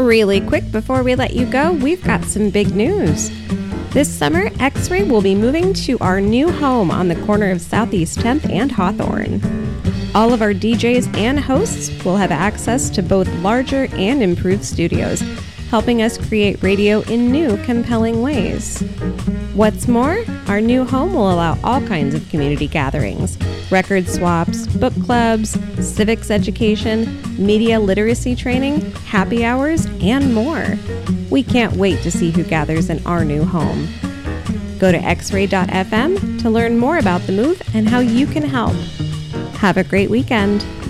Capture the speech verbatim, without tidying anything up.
Really quick before we let you go, we've got some big news. This summer, X-Ray will be moving to our new home on the corner of Southeast tenth and Hawthorne. All of our D Js and hosts will have access to both larger and improved studios, helping us create radio in new, compelling ways. What's more, our new home will allow all kinds of community gatherings, record swaps, book clubs, civics education, media literacy training, happy hours, and more. We can't wait to see who gathers in our new home. Go to x ray dot f m to learn more about the move and how you can help. Have a great weekend.